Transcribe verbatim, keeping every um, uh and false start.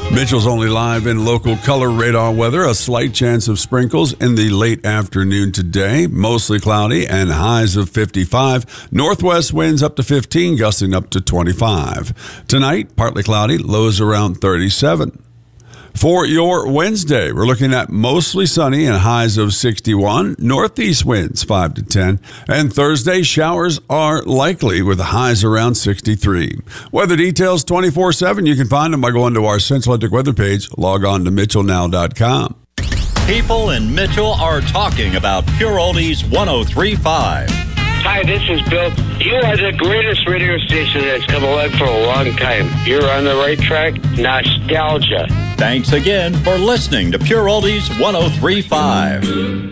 Mitchell's Only Live in local color radar weather. A slight chance of sprinkles in the late afternoon today. Mostly cloudy and highs of fifty-five. Northwest winds up to fifteen, gusting up to twenty-five. Tonight, partly cloudy, lows around thirty-seven. For your Wednesday, we're looking at mostly sunny and highs of sixty-one. Northeast winds five to ten. And Thursday, showers are likely with highs around sixty-three. Weather details twenty-four seven. You can find them by going to our Central Atlantic weather page. Log on to mitchell now dot com. People in Mitchell are talking about Pure Oldies one oh three point five. Hi, this is Bill. You are the greatest radio station that's come along for a long time. You're on the right track. Nostalgia. Thanks again for listening to Pure Oldies one oh three point five.